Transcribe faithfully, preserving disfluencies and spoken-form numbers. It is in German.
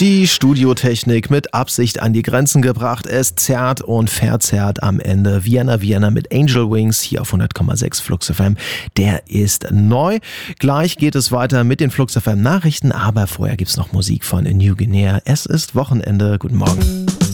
Die Studiotechnik mit Absicht an die Grenzen gebracht. Es zerrt und verzerrt am Ende. Vienna Vienna mit Angel Wings hier auf hundert Komma sechs Flux F M. Der ist neu. Gleich geht es weiter mit den Flux F M Nachrichten, aber vorher gibt's noch Musik von New Guinea. Es ist Wochenende. Guten Morgen.